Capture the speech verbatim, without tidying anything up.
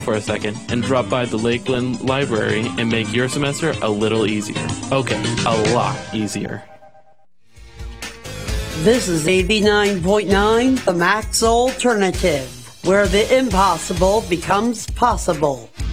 for a second and drop by the Lakeland Library and make your semester a little easier. Okay, a lot easier. This is eighty-nine point nine, The Max Alternative, where the impossible becomes possible.